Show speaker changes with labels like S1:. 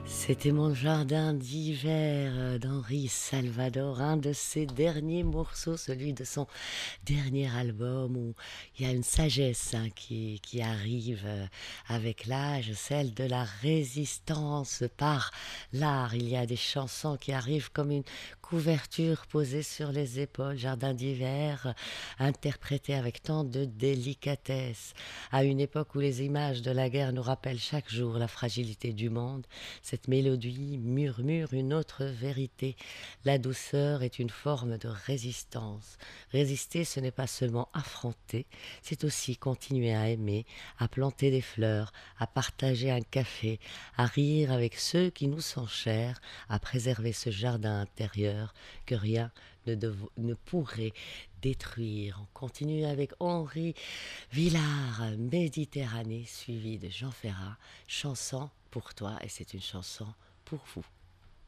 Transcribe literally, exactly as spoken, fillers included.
S1: C'était mon jardin d'hiver euh, d'Henri Salvador, un de ses derniers morceaux, celui de son dernier album où il y a une sagesse hein, qui, qui arrive euh, avec l'âge, celle de la résistance par l'art. Il y a des chansons qui arrivent comme une couverture posée sur les épaules, jardin d'hiver, euh, interprété avec tant de délicatesse. À une époque où les images de la guerre nous rappellent chaque jour la fragilité du monde, cette mélodie murmure une autre vérité. La douceur est une forme de résistance. Résister, ce n'est pas seulement affronter, c'est aussi continuer à aimer, à planter des fleurs, à partager un café, à rire avec ceux qui nous sont chers, à préserver ce jardin intérieur que rien ne, devo- ne pourrait détruire. On continue avec Henri Villard, Méditerranée, suivi de Jean Ferrat, chanson pour toi, et c'est une chanson pour vous.